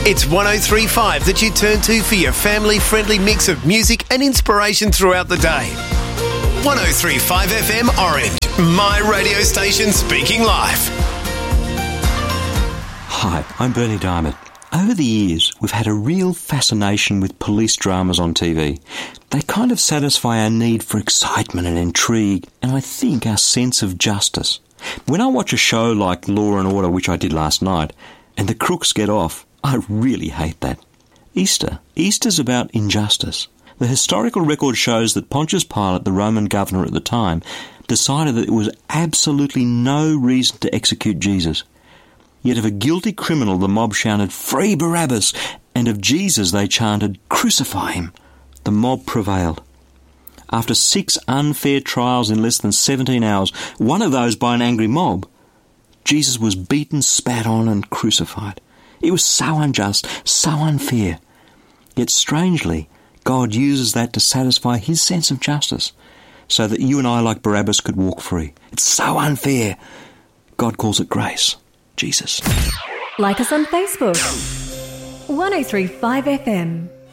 It's 103.5 that you turn to for your family-friendly mix of music and inspiration throughout the day. 103.5 FM Orange, my radio station speaking live. Hi, I'm Bernie Diamond. Over the years, we've had a real fascination with police dramas on TV. They kind of satisfy our need for excitement and intrigue, and I think our sense of justice. When I watch a show like Law and Order, which I did last night, and the crooks get off, I really hate that. Easter's about injustice. The historical record shows that Pontius Pilate, the Roman governor at the time, decided that there was absolutely no reason to execute Jesus. Yet of a guilty criminal the mob shouted, "Free Barabbas!" and of Jesus they chanted, "Crucify him!" The mob prevailed. After 6 unfair trials in less than 17 hours, one of those by an angry mob, Jesus was beaten, spat on and crucified. It was so unjust, so unfair. Yet strangely, God uses that to satisfy his sense of justice, so that you and I, like Barabbas, could walk free. It's so unfair. God calls it grace. Jesus. Like us on Facebook. 103.5 FM.